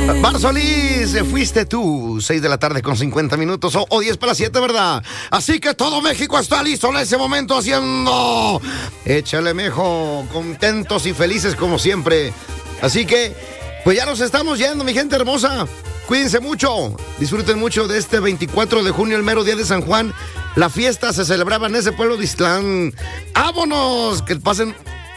Solís, fuiste tú. 6 de la tarde con 50 minutos o 10 para las 7, ¿verdad? Así que todo México está listo en ese momento haciendo... Échale, mijo. Contentos y felices como siempre. Así que, pues ya nos estamos yendo, mi gente hermosa. Cuídense mucho. Disfruten mucho de este 24 de junio, el mero día de San Juan. La fiesta se celebraba en ese pueblo de Ixtlán. ¡Vámonos! Que pasen